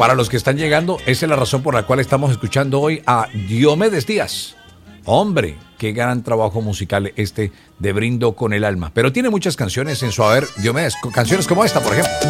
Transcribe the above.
Para los que están llegando, esa es la razón por la cual estamos escuchando hoy a Diomedes Díaz. Hombre, qué gran trabajo musical de Brindo con el Alma. Pero tiene muchas canciones en su haber, Diomedes, canciones como esta, por ejemplo.